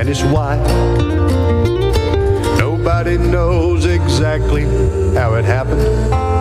Spanish wife. Nobody knows exactly how it happened.